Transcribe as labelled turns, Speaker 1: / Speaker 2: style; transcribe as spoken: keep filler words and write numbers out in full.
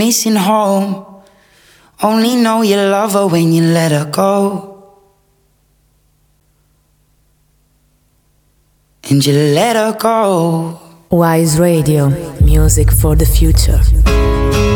Speaker 1: missing home. Only know you love her when you let her go. And you let her go.
Speaker 2: Wise Radio, music for the future.